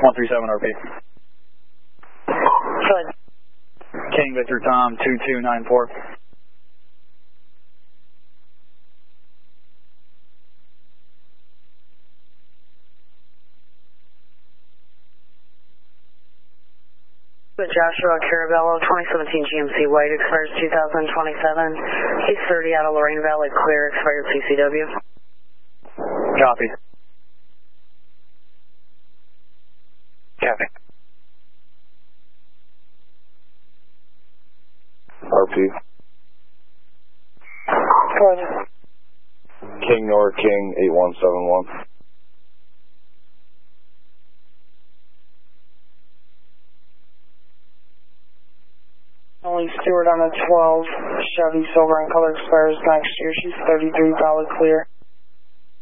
137 RP. Good. King Victor Tom 2294. Joshua Carabello, 2017 GMC White, expires 2027. 830 out of Lorraine Valley, clear, expired CCW. Copy. Copy. RP. Good. King Nor King 8171. Only Stewart on a 12 Chevy silver and color, expires next year. She's 33 valid, clear.